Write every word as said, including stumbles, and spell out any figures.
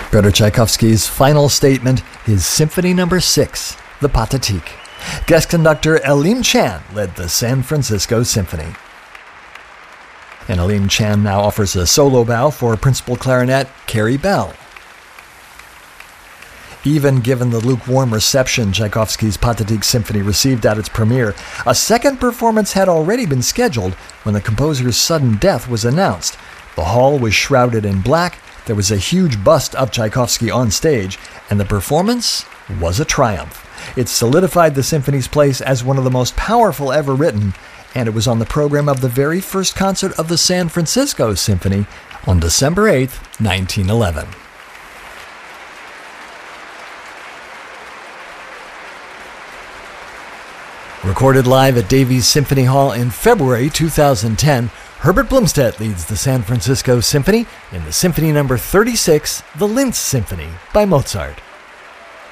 Pyotr Tchaikovsky's final statement, his Symphony Number six, the Pathetique. Guest conductor Elim Chan led the San Francisco Symphony. And Elim Chan now offers a solo bow for principal clarinet Carrie Bell. Even given the lukewarm reception Tchaikovsky's Pathetique Symphony received at its premiere, a second performance had already been scheduled when the composer's sudden death was announced. The hall was shrouded in black, there was a huge bust of Tchaikovsky on stage, and the performance was a triumph. It solidified the symphony's place as one of the most powerful ever written, and it was on the program of the very first concert of the San Francisco Symphony on December eighth, nineteen eleven. Recorded live at Davies Symphony Hall in February two thousand ten, Herbert Blomstedt leads the San Francisco Symphony in the Symphony Number thirty-six, the Linz Symphony by Mozart.